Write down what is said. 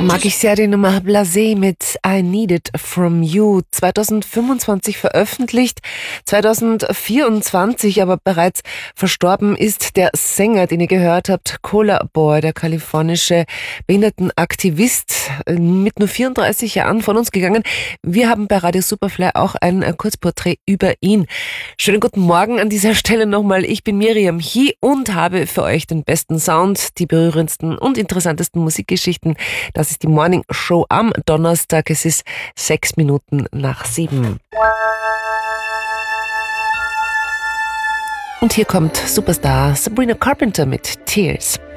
Mag ich sehr die Nummer Blasé mit I Need It From You. 2025 veröffentlicht, 2024 aber bereits verstorben ist der Sänger, den ihr gehört habt, Cola Boy, der kalifornische Behindertenaktivist, mit nur 34 Jahren von uns gegangen. Wir haben bei Radio Superfly auch ein Kurzporträt über ihn. Schönen guten Morgen an dieser Stelle nochmal. Ich bin Miriam Hie und habe für euch den besten Sound, die berührendsten und interessantesten Musikgeschichten. Das ist die Morning Show am Donnerstag. Es ist 6 Minuten nach 7. Und hier kommt Superstar Sabrina Carpenter mit Tears.